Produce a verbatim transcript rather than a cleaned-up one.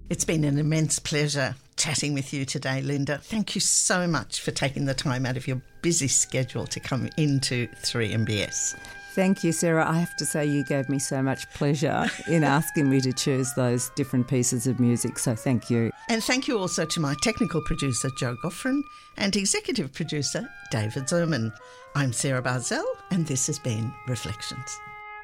It's been an immense pleasure chatting with you today, Linda. Thank you so much for taking the time out of your busy schedule to come into three M B S. Thank you, Sarah. I have to say you gave me so much pleasure in asking me to choose those different pieces of music, so thank you. And thank you also to my technical producer, Joe Goffrin, and executive producer, David Zerman. I'm Sarah Barzell, and this has been Reflections.